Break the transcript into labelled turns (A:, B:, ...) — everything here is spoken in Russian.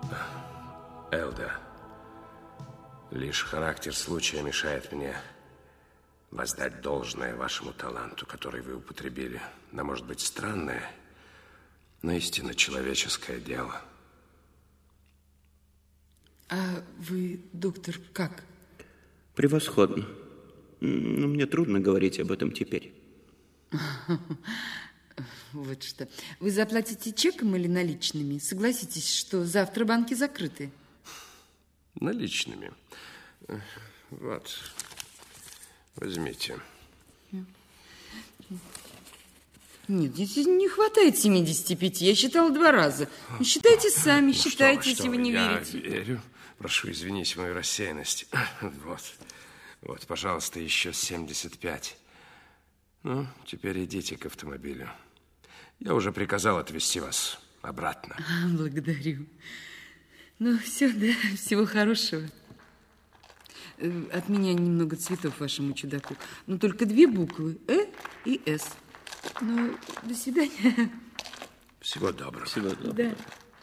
A: Элда, лишь характер случая мешает мне воздать должное вашему таланту, который вы употребили на, может быть, странное, но истинно человеческое дело.
B: А вы, доктор, как?
C: Превосходно. Но мне трудно говорить об этом теперь.
B: Вот что. Вы заплатите чеком или наличными? Согласитесь, что завтра банки закрыты.
A: Наличными. Вот. Возьмите.
B: Нет, здесь не хватает 75. Я считала 2 раза. Считайте сами, считайте, если вы не верите.
A: Я верю. Прошу извинить мою рассеянность. Вот, пожалуйста, еще 75. Ну, теперь идите к автомобилю. Я уже приказал отвезти вас обратно.
B: Благодарю. Ну, все, да, всего хорошего. От меня немного цветов вашему чудаку. Но только 2 буквы, и С. Ну, до свидания.
A: Всего доброго.
C: Всего доброго.
B: Да.